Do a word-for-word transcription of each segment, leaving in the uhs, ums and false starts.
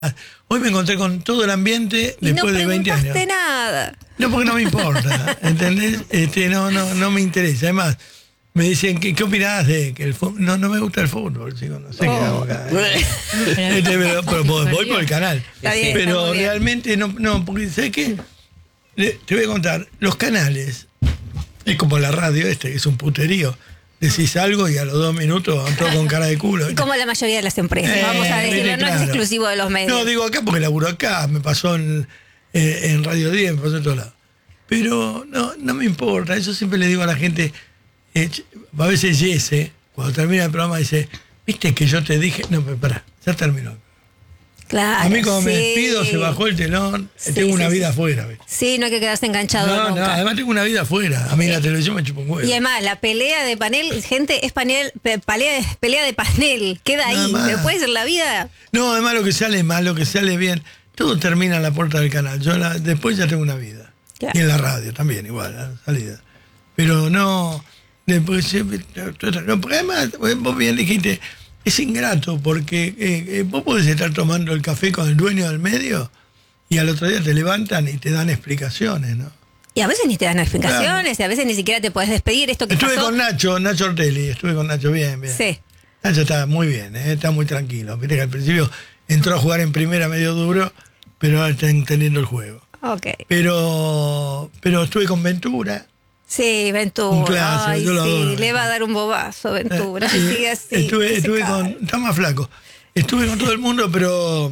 Hoy me encontré con todo el ambiente y después no de veinte años. No preguntaste nada. No, porque no me importa, ¿entendés? Este, no, no, no me interesa. Además, me dicen, ¿qué, qué opinás de que el fútbol? No, no me gusta el fútbol, chico, no sé oh. qué hago acá. ¿eh? este, pero, pero voy por el canal. Está bien, pero está realmente no, no, porque ¿sabes qué? Te voy a contar, los canales, es como la radio este, que es un puterío. Decís algo y a los dos minutos van todos con cara de culo. Y como la mayoría de las empresas, eh, vamos a decirlo, claro. No es exclusivo de los medios. No, digo acá porque laburo acá, me pasó en, eh, en Radio diez, me pasó en todos lados. Pero no, no me importa, eso siempre le digo a la gente, eh, a veces Jesse, cuando termina el programa, dice, viste que yo te dije, no, pero pará, ya terminó. Claro, a mí como sí. me despido, se bajó el telón, sí, tengo una sí, vida sí. afuera. ¿Ves? Sí, no hay que quedarse enganchado no, nunca. No, además tengo una vida afuera. A mí la televisión me chupa un huevo. Y además, la pelea de panel, gente, es panel, pelea, pelea de panel, queda ahí. Además, después la vida... No, además lo que sale mal, lo que sale bien, todo termina en la puerta del canal. Yo la, después ya tengo una vida. Claro. Y en la radio también, igual, la salida. Pero no... Después, porque además, vos bien dijiste... Es ingrato porque eh, eh, vos podés estar tomando el café con el dueño del medio y al otro día te levantan y te dan explicaciones, ¿no? Y a veces ni te dan explicaciones, claro. Y a veces ni siquiera te podés despedir. Esto que estuve pasó... con Nacho, Nacho Ortelli, estuve con Nacho bien, bien. Sí. Nacho está muy bien, ¿eh? Está muy tranquilo. Viste que al principio entró a jugar en primera medio duro, pero ahora está entendiendo el juego. Ok. Pero, pero estuve con Ventura. Sí, Ventura. Un clásico, Ay, yo lo sí, adoro. Le va a dar un bobazo, Ventura. Eh, sigue así. Estuve, estuve con. Está más flaco. Estuve con todo el mundo, pero.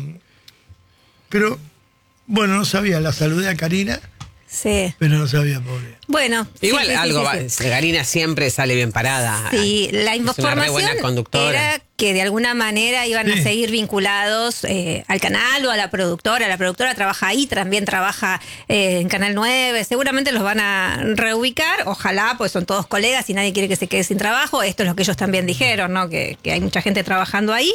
Pero. Bueno, no sabía. La saludé a Karina. Sí. Pero no sabía, pobre. Bueno. Igual sí, sí, algo. sí, sí, sí. Karina siempre sale bien parada. Sí, la información es era que de alguna manera iban sí. a seguir vinculados eh, al canal o a la productora. La productora trabaja ahí, también trabaja eh, en Canal nueve. Seguramente los van a reubicar. Ojalá, pues son todos colegas y nadie quiere que se quede sin trabajo. Esto es lo que ellos también dijeron, ¿no? Que, que hay mucha gente trabajando ahí.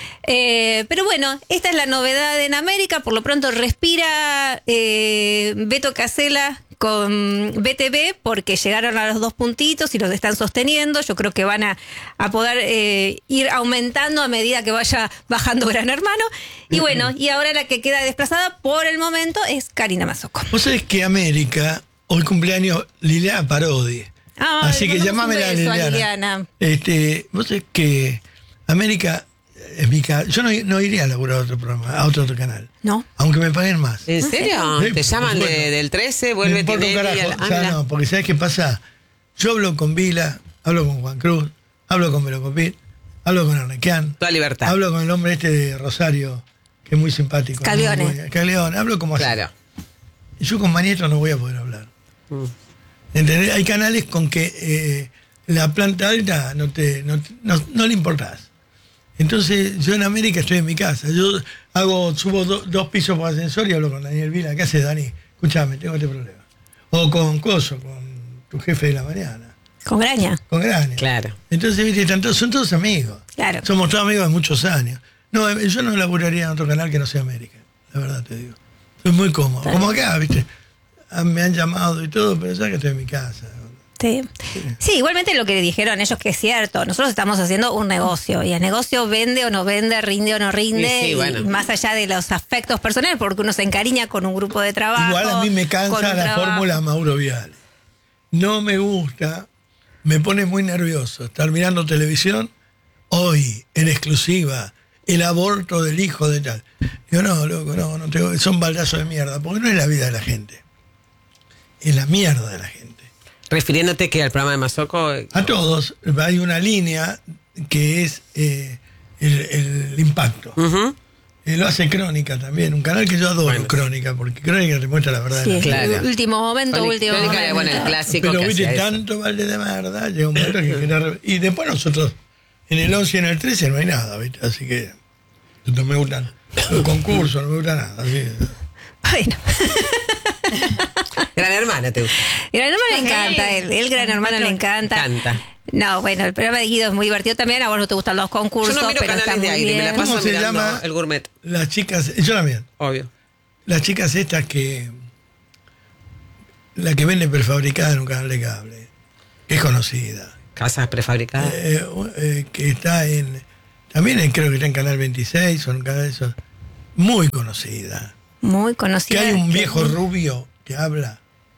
Eh, pero bueno, esta es la novedad en América. Por lo pronto respira eh, Beto Casella con B T V porque llegaron a los dos puntitos y los están sosteniendo. Yo creo que van a, a poder eh, ir aumentando a medida que vaya bajando Gran Hermano. Y bueno, y ahora la que queda desplazada por el momento es Karina Mazzocco. Vos sabés que América, hoy cumpleaños Liliana Parodi. Ah, así que llámamela Liliana. Liliana. Este, vos sabés que América es mi casa. Yo no, no iría a laburar a otro programa, a otro, otro canal. No. Aunque me paguen más. ¿En serio? Sí, ¿Te llaman bueno, de, del trece? Vuelve no a carajo. la... O sea, no, porque ¿sabes qué pasa? Yo hablo con Vila, hablo con Juan Cruz, hablo con Melocopit, hablo con Arnequian. Toda libertad. Hablo con el hombre este de Rosario, que es muy simpático. Scaglione. Scaglione, hablo como así. Claro. Y yo con Manietro no voy a poder hablar. Mm. ¿Entendés? Hay canales con que eh, la planta alta no, te, no, no, no le importás. Entonces, yo en América estoy en mi casa. Yo hago, subo do, dos pisos por ascensor y hablo con Daniel Vila. ¿Qué haces, Dani? Escuchame, tengo este problema. O con Coso, con tu jefe de la mañana. Con Graña. Con Graña. Claro. Entonces, viste, tanto, son todos amigos. Claro. Somos todos amigos de muchos años. No, yo no laburaría en otro canal que no sea América. La verdad te digo. Estoy muy cómodo. Claro. Como acá, viste. Me han llamado y todo, pero ya que estoy en mi casa. Sí. Sí, igualmente lo que dijeron ellos que es cierto, nosotros estamos haciendo un negocio y el negocio vende o no vende, rinde o no rinde, sí, sí, bueno. Y más allá de los afectos personales, porque uno se encariña con un grupo de trabajo. Igual a mí me cansa la fórmula Mauro Viale. No me gusta, me pone muy nervioso estar mirando televisión, hoy, en exclusiva, el aborto del hijo de tal. Digo, no, loco, no, no tengo, son baldazos de mierda, porque no es la vida de la gente, es la mierda de la gente. Refiriéndote que al programa de Mazzocco... A todos. Hay una línea que es eh, el, el impacto. Uh-huh. Eh, lo hace Crónica también, un canal que yo adoro, bueno. Crónica, porque Crónica te muestra la verdad. Sí, de la claro. El último momento, Crónica, último Crónica, momento. Bueno, el clásico. Pero que viste, tanto balde de mierda, llega un momento que queda... Y después nosotros, en el once y en el trece no hay nada, ¿viste? Así que no me gustan los concursos, no me gusta nada. Así. Bueno. Gran Hermana te gusta. Gran Hermano le encanta, el, el Gran Hermano le encanta. Canta. No, bueno, el programa de Guido es muy divertido también. A vos no te gustan los concursos, yo no miro pero está muy de aire, bien. me la paso ¿Cómo se mirando llama el Gourmet? Las chicas, yo también. Obvio. Las chicas estas que... La que vende prefabricada en un canal de cable, que es conocida. Casas prefabricadas. Eh, eh, que está en... También en, creo que está en Canal veintiséis o en un canal de esos. muy conocida. Muy conocida. Que hay un que- viejo rubio que habla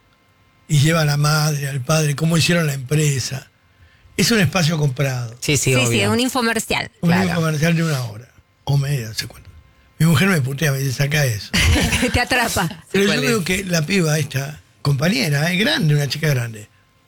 y lleva a la madre, al padre, cómo hicieron la empresa. Es un espacio comprado. Sí, sí, Sí, obvio. sí, un infomercial. Un Claro. comercial de una hora. O media, no sé cuánto. Mi mujer me putea, me dice, saca eso. Te atrapa. Pero yo ¿Cuál veo es? que la piba esta, compañera, es grande, una chica grande.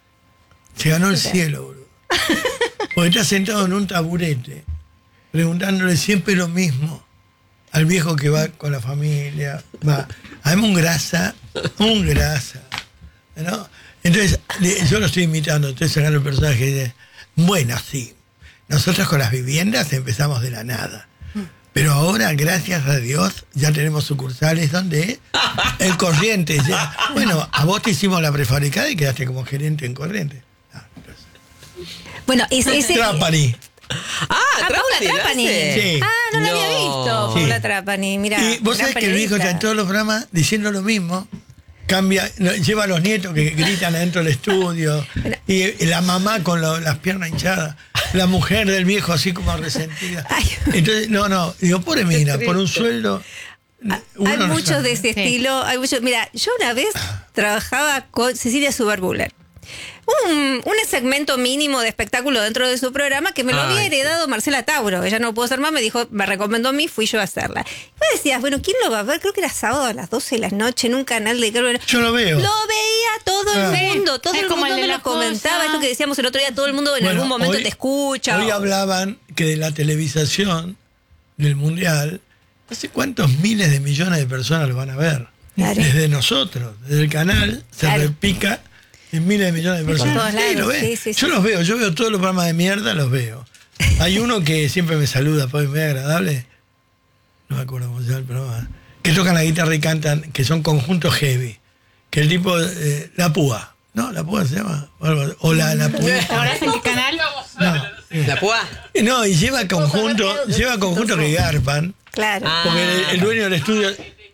Se ganó el cielo, boludo. Porque está sentado en un taburete, preguntándole siempre lo mismo al viejo que va con la familia. Va. Además, un grasa, un grasa. ¿No? Entonces, le- yo lo estoy imitando, estoy sacando el personaje de, bueno, sí, nosotros con las viviendas empezamos de la nada. Pero ahora, gracias a Dios, ya tenemos sucursales donde el Corrientes. Ya, bueno, a vos te hicimos la prefabricada y quedaste como gerente en Corrientes. Ah, entonces, Bueno, ese. ese Trapani. Ah, Ah, Paula Trapani, ¿lo Trapani. hace? Sí. Ah, no la había No. visto. Sí. Paula Trapani, mira. Y vos gran sabés que el viejo está en periodista. todos los programas diciendo lo mismo. Cambia, no, lleva a los nietos que gritan adentro del estudio. Y, y la mamá con lo- las piernas hinchadas. La mujer del viejo así como resentida. Ay. Entonces, no, no. Digo, pobre mina, por un sueldo. uno Hay no muchos sabe. de ese Sí. estilo. Hay muchos. Mira, yo una vez trabajaba con Cecilia Suberbuller. Un, un segmento mínimo de espectáculo dentro de su programa que me lo había Ay, heredado Marcela Tauro. Ella no pudo hacer más, me dijo, me recomendó a mí, fui yo a hacerla. Y vos decías, bueno, ¿quién lo va a ver? Creo que era sábado a las doce de la noche en un canal de... Yo lo veo. Lo veía todo Ah. el mundo, todo Es el como mundo el de me la lo comentaba. joya. Esto que decíamos el otro día, todo el mundo en Bueno, algún momento hoy- te escucha. Hoy o- hablaban que de la televisación del Mundial, ¿hace cuántos miles de millones de personas lo van a ver? Claro. Desde nosotros, desde el canal, se Claro. repica en miles de millones de por personas. todos lados, lo ven. sí, sí, Yo sí. los veo, yo veo todos los programas de mierda, los veo. Hay uno que siempre me saluda, pues muy agradable. No me acuerdo cómo se llama el programa. Que tocan la guitarra y cantan, que son conjuntos heavy. Que el tipo, eh, la púa. ¿No? ¿La púa se llama? O, algo- o la, la púa. ¿Ahora en qué canal? No. ¿La púa? No, y lleva conjunto, lleva conjunto que garpan, Claro. Ah. porque el, el dueño del estudio.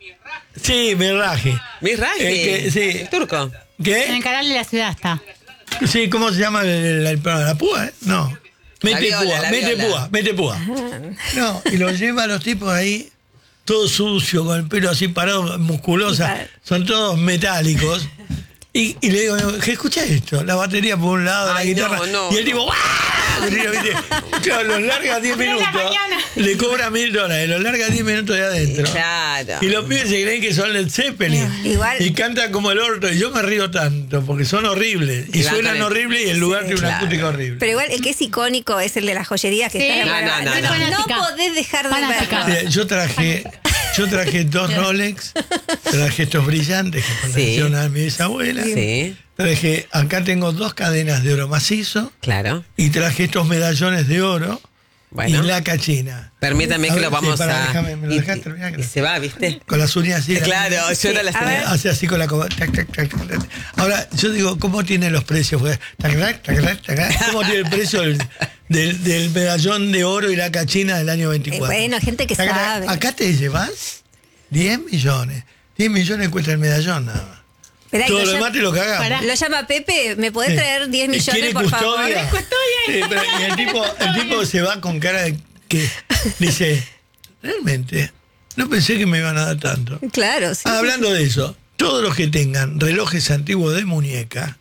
Sí, Mirraje. Mirraje. Eh, que- sí. El turco. En el ¿Qué? canal de la ciudad está. Sí, ¿cómo se llama el, el programa? ¿La púa? eh? No. Mete viola, púa, la mete viola. púa, mete púa. No, y lo lleva a los tipos ahí, todo sucio, con el pelo así parado, musculosa, Claro. son todos metálicos. Y, y le digo, ¿qué escucha esto? La batería por un lado, la Ay, guitarra. no, no. Y el tipo, ¡guau! Grita, ¿viste? Claro, los larga diez Pero en la minutos. mañana. Le cobra mil dólares, los larga diez minutos de adentro. Claro. Y los pibes se creen que son Led Zeppelin. Igual- Y cantan como el orto. Y yo me río tanto porque son horribles. Y Y suenan cantan- horribles y el lugar Sí, tiene una claro. acústica horrible. Pero igual el que es icónico es el de las joyerías que Sí. está No, no, no, no, no. Fanática. podés dejar de Fanática. verlo. Mira, yo traje, yo traje dos Rolex, traje estos brillantes que pertenecieron a mi bisabuela. Sí, Traje, acá tengo dos cadenas de oro macizo claro. y traje estos medallones de oro Bueno. y la cachina. Permítame A que ver, lo vamos sí, pará, a... déjame, ¿me lo y, dejás terminar? y se va, ¿viste? Con las uñas así. la- Claro, yo era la a ver. Hace así con la coba. tac, tac, tac, tac, tac. Ahora, yo digo, ¿cómo tienen los precios? Pues, tac, tac, tac, tac, tac. ¿Cómo tiene el precio del, del, del medallón de oro y la cachina del año veinticuatro? Eh, bueno, gente que Tac, tac. sabe. Acá te llevas diez millones. diez millones cuesta el medallón nada más. Esperá, Todo lo lo llama- demás te lo cagamos. Pará. Lo llama Pepe, ¿me podés Sí. traer diez millones, ¿Quiere por favor? custodia? Sí, pero- y el tipo, el tipo se va con cara de que dice, realmente, no pensé que me iban a dar tanto. Claro, sí. Ah, hablando de eso, todos los que tengan relojes antiguos de muñeca,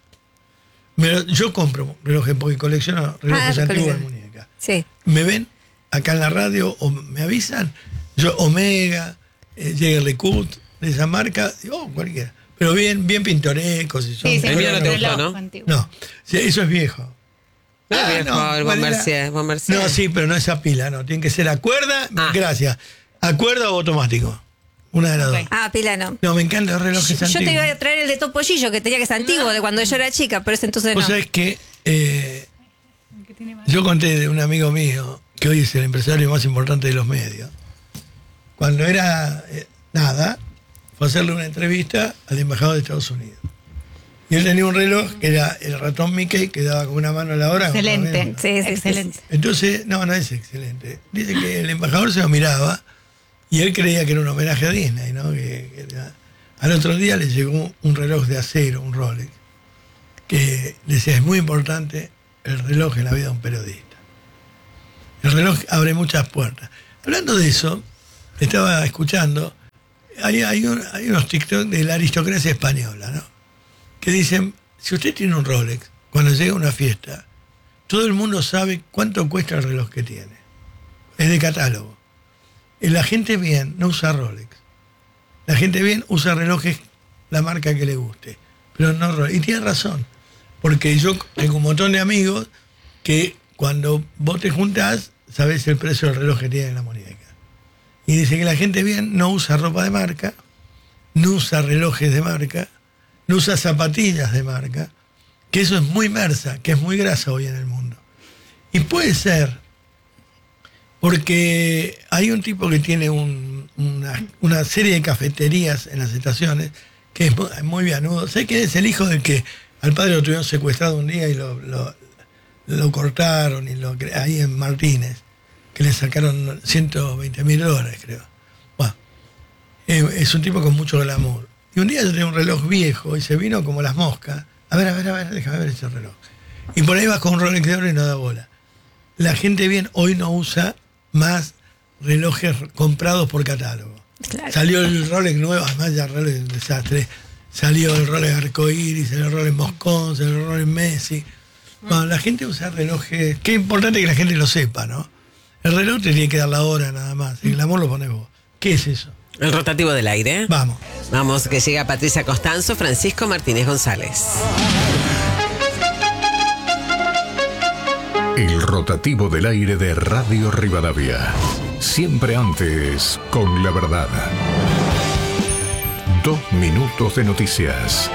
me lo- yo compro relojes porque colecciono relojes Ah, antiguos de colecciona. muñeca. Sí. Me ven acá en la radio o me avisan, yo Omega, eh, Jäger LeCoultre, de esa marca, oh, cualquiera. Pero bien, bien pintorescos. Y son Sí, sí, El mío no te reloj gustó, ¿no? antiguo. No, sí, eso es viejo. No, Ah, viejo, no, el ¿cuál era? Bombercier, Bombercier. No, sí, pero no esa pila, no. Tiene que ser a cuerda, Ah. gracias. A cuerda o automático. Una de las Ok. dos. Ah, pila no. No, me encantan los relojes Yo antiguos. te iba a traer el de Topollillo, que tenía que ser antiguo, de cuando yo era chica, pero ese entonces Vos no. sabés que eh, ¿Qué tiene más? yo conté de un amigo mío, que hoy es el empresario más importante de los medios. Cuando era eh, nada, fue a hacerle una entrevista al embajador de Estados Unidos. Y él tenía un reloj que era el ratón Mickey, que daba con una mano a la hora. Excelente. con otra. Sí, sí, Excelente. Entonces, no, no es excelente. Dice que el embajador se lo miraba y él creía que era un homenaje a Disney, ¿no? Que, que era- Al otro día le llegó un reloj de acero, un Rolex, que decía, es muy importante el reloj en la vida de un periodista. El reloj abre muchas puertas. Hablando de eso, estaba escuchando, hay, hay, un, hay unos TikTok de la aristocracia española, ¿no? Que dicen, si usted tiene un Rolex, cuando llega a una fiesta, todo el mundo sabe cuánto cuesta el reloj que tiene. Es de catálogo. Y la gente bien no usa Rolex. La gente bien usa relojes, la marca que le guste. Pero no Rolex. Y tiene razón. Porque yo tengo un montón de amigos que cuando vos te juntás, sabés el precio del reloj que tiene en la muñeca. Y dice que la gente bien no usa ropa de marca, no usa relojes de marca, no usa zapatillas de marca, que eso es muy mersa, que es muy grasa hoy en el mundo. Y puede ser, porque hay un tipo que tiene un, una, una serie de cafeterías en las estaciones, que es muy, muy vianudo. Sé que es el hijo del que al padre lo tuvieron secuestrado un día y lo, lo, lo cortaron, y lo, ahí en Martínez, que le sacaron ciento veinte mil dólares, creo. Bueno, eh, es un tipo con mucho glamour. Y un día yo tenía un reloj viejo y se vino como las moscas. A ver, a ver, a ver, déjame ver ese reloj. Y por ahí vas con un Rolex de oro y no da bola. La gente bien hoy no usa más relojes comprados por catálogo. Claro. Salió el Rolex nuevo, además ya Rolex es un desastre. Salió el Rolex arcoíris, salió el Rolex Moscón, salió el Rolex Messi. Bueno, la gente usa relojes. Qué importante que la gente lo sepa, ¿no? El reloj te tiene que dar la hora nada más. El glamour lo pones vos. ¿Qué es eso? El rotativo del aire. Vamos. Vamos, que llega Patricia Costanzo, Francisco Martínez González. El rotativo del aire de Radio Rivadavia. Siempre antes, con la verdad. Dos minutos de noticias.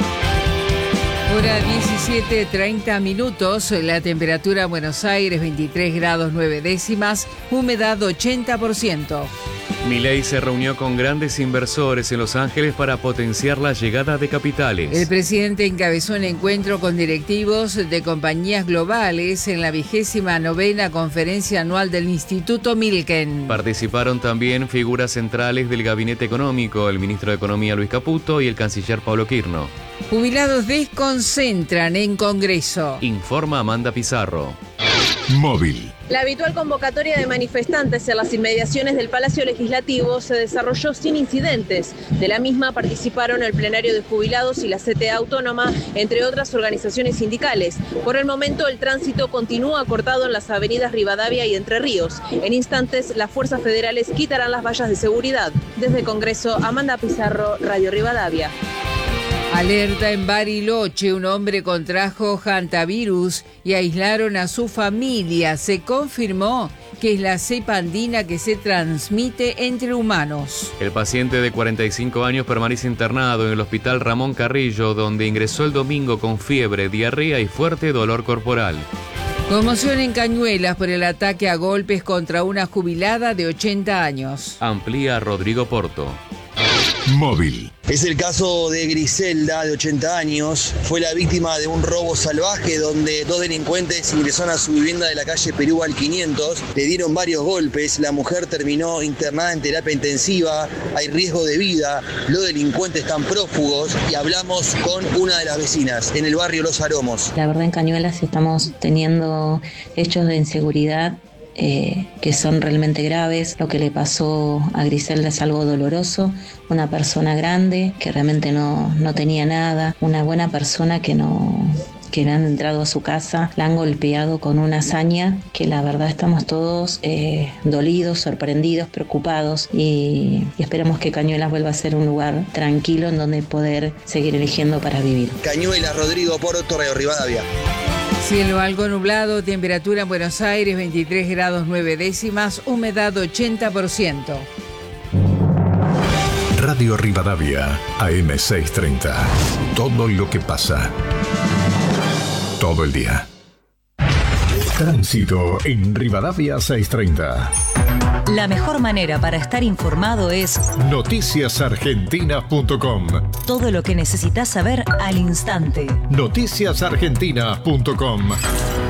Hora diecisiete, treinta minutos, la temperatura Buenos Aires veintitrés grados nueve décimas, humedad ochenta por ciento. Milei se reunió con grandes inversores en Los Ángeles para potenciar la llegada de capitales. El presidente encabezó un encuentro con directivos de compañías globales en la vigésima novena conferencia anual del Instituto Milken. Participaron también figuras centrales del gabinete económico, el ministro de Economía Luis Caputo y el canciller Pablo Quirno. Jubilados desconcentran en Congreso. Informa Amanda Pizarro. Móvil. La habitual convocatoria de manifestantes en las inmediaciones del Palacio Legislativo se desarrolló sin incidentes. De la misma participaron el plenario de jubilados y la C T A Autónoma, entre otras organizaciones sindicales. Por el momento, el tránsito continúa cortado en las avenidas Rivadavia y Entre Ríos. En instantes, las fuerzas federales quitarán las vallas de seguridad. Desde Congreso, Amanda Pizarro, Radio Rivadavia. Alerta en Bariloche, un hombre contrajo hantavirus y aislaron a su familia. Se confirmó que es la cepa andina que se transmite entre humanos. El paciente de cuarenta y cinco años permanece internado en el hospital Ramón Carrillo, donde ingresó el domingo con fiebre, diarrea y fuerte dolor corporal. Conmoción en Cañuelas por el ataque a golpes contra una jubilada de ochenta años. Amplía Rodrigo Porto. Móvil. Es el caso de Griselda, de ochenta años. Fue la víctima de un robo salvaje donde dos delincuentes ingresaron a su vivienda de la calle Perú al quinientos. Le dieron varios golpes. La mujer terminó internada en terapia intensiva. Hay riesgo de vida. Los delincuentes están prófugos. Y hablamos con una de las vecinas en el barrio Los Aromos. La verdad, en Cañuelas estamos teniendo hechos de inseguridad Eh, que son realmente graves. Lo que le pasó a Griselda es algo doloroso. Una persona grande que realmente no, no tenía nada, una buena persona que no que le han entrado a su casa, la han golpeado con una hazaña que la verdad estamos todos eh, dolidos, sorprendidos, preocupados y, y esperamos que Cañuelas vuelva a ser un lugar tranquilo en donde poder seguir eligiendo para vivir. Cañuelas, Rodrigo Porto, Radio Rivadavia. Cielo algo nublado, temperatura en Buenos Aires veintitrés grados nueve décimas, humedad ochenta por ciento. Radio Rivadavia, A M seiscientos treinta. Todo lo que pasa. Todo el día. Tránsito en Rivadavia seiscientos treinta. La mejor manera para estar informado es noticias argentinas punto com. Todo lo que necesitas saber al instante. noticias argentinas punto com.